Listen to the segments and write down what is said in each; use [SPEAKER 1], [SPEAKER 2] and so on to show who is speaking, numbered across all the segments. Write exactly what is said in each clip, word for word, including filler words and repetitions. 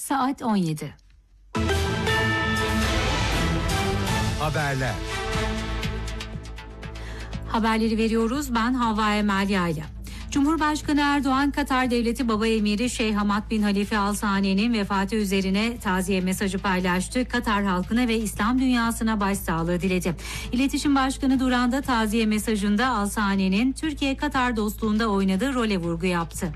[SPEAKER 1] Saat on yedi.
[SPEAKER 2] Haberler.
[SPEAKER 1] Haberleri veriyoruz. Ben Havva Emel Yayla. Cumhurbaşkanı Erdoğan, Katar Devleti Baba Emiri Şeyh Hamad bin Halife Al Sani'nin vefatı üzerine taziye mesajı paylaştı. Katar halkına ve İslam dünyasına başsağlığı diledi. İletişim Başkanı Duran da taziye mesajında Al Sani'nin Türkiye-Katar dostluğunda oynadığı role vurgu yaptı.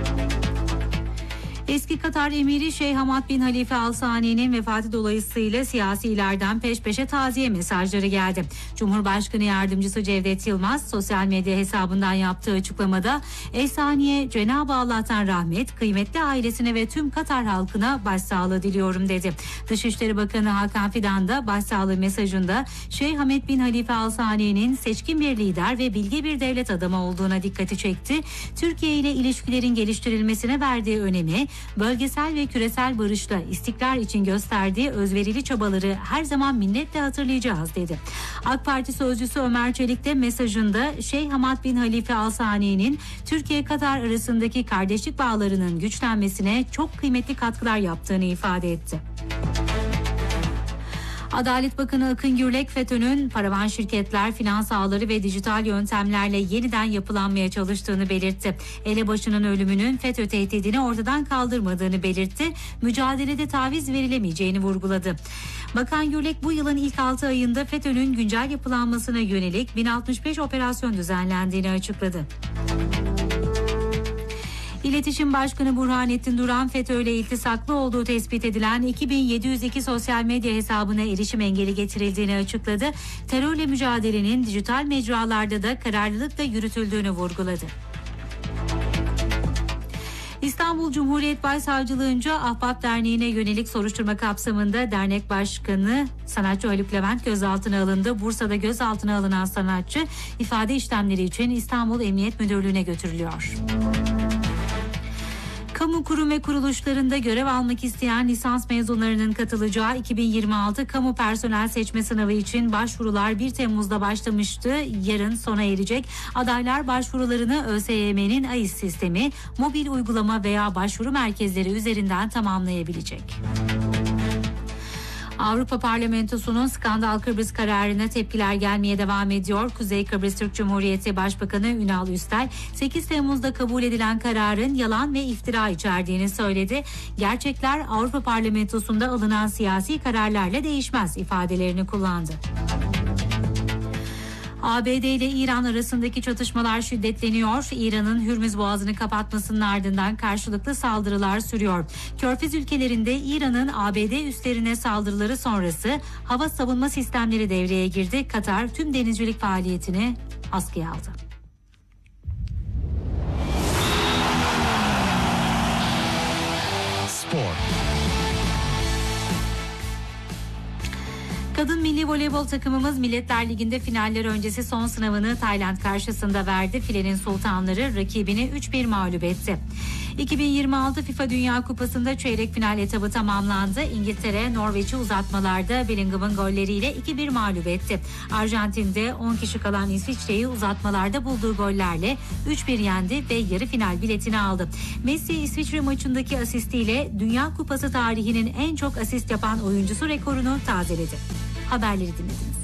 [SPEAKER 1] Eski Katar Emiri Şeyh Hamad bin Halife Al Sani'nin vefatı dolayısıyla siyasilerden peş peşe taziye mesajları geldi. Cumhurbaşkanı Yardımcısı Cevdet Yılmaz sosyal medya hesabından yaptığı açıklamada "Ey Saniye, Cenab-ı Allah'tan rahmet, kıymetli ailesine ve tüm Katar halkına başsağlığı diliyorum" dedi. Dışişleri Bakanı Hakan Fidan da başsağlığı mesajında Şeyh Hamad bin Halife Al Sani'nin seçkin bir lider ve bilge bir devlet adamı olduğuna dikkati çekti. Türkiye ile ilişkilerin geliştirilmesine verdiği önemi, bölgesel ve küresel barışla istikrar için gösterdiği özverili çabaları her zaman minnetle hatırlayacağız dedi. AK Parti sözcüsü Ömer Çelik de mesajında Şeyh Hamad bin Halife Al Sani'nin Türkiye-Katar arasındaki kardeşlik bağlarının güçlenmesine çok kıymetli katkılar yaptığını ifade etti. Adalet Bakanı Akın Gürlek, FETÖ'nün paravan şirketler, finans ağları ve dijital yöntemlerle yeniden yapılanmaya çalıştığını belirtti. Elebaşı'nın ölümünün FETÖ tehdidini ortadan kaldırmadığını belirtti. Mücadelede taviz verilemeyeceğini vurguladı. Bakan Gürlek bu yılın ilk altı ayında FETÖ'nün güncel yapılanmasına yönelik bin altmış beş operasyon düzenlendiğini açıkladı. İletişim Başkanı Burhanettin Duran, FETÖ ile iltisaklı olduğu tespit edilen iki bin yedi yüz iki sosyal medya hesabına erişim engeli getirildiğini açıkladı. Terörle mücadelenin dijital mecralarda da kararlılıkla yürütüldüğünü vurguladı. İstanbul Cumhuriyet Başsavcılığınca Ahbap Derneği'ne yönelik soruşturma kapsamında dernek başkanı sanatçı Haluk Levent gözaltına alındı. Bursa'da gözaltına alınan sanatçı ifade işlemleri için İstanbul Emniyet Müdürlüğü'ne götürülüyor. Kamu kurum ve kuruluşlarında görev almak isteyen lisans mezunlarının katılacağı iki bin yirmi altı kamu personel seçme sınavı için başvurular bir Temmuz'da başlamıştı. Yarın sona erecek. Adaylar başvurularını ÖSYM'nin AİS sistemi, mobil uygulama veya başvuru merkezleri üzerinden tamamlayabilecek. Avrupa Parlamentosu'nun skandal Kıbrıs kararına tepkiler gelmeye devam ediyor. Kuzey Kıbrıs Türk Cumhuriyeti Başbakanı Ünal Üstel, sekiz Temmuz'da kabul edilen kararın yalan ve iftira içerdiğini söyledi. Gerçekler Avrupa Parlamentosu'nda alınan siyasi kararlarla değişmez ifadelerini kullandı. A B D ile İran arasındaki çatışmalar şiddetleniyor. İran'ın Hürmüz Boğazı'nı kapatmasının ardından karşılıklı saldırılar sürüyor. Körfez ülkelerinde İran'ın A B D üslerine saldırıları sonrası hava savunma sistemleri devreye girdi. Katar tüm denizcilik faaliyetini askıya aldı.
[SPEAKER 2] Spor.
[SPEAKER 1] Kadın milli voleybol takımımız Milletler Ligi'nde finaller öncesi son sınavını Tayland karşısında verdi. Filenin sultanları rakibini üç bir mağlup etti. iki bin yirmi altı FIFA Dünya Kupası'nda çeyrek final etabı tamamlandı. İngiltere, Norveç'i uzatmalarda Bellingham'ın golleriyle iki bir mağlup etti. Arjantin'de on kişi kalan İsviçre'yi uzatmalarda bulduğu gollerle üç bir yendi ve yarı final biletini aldı. Messi, İsviçre maçındaki asistiyle Dünya Kupası tarihinin en çok asist yapan oyuncusu rekorunu tazeledi. Haberleri dinlediniz.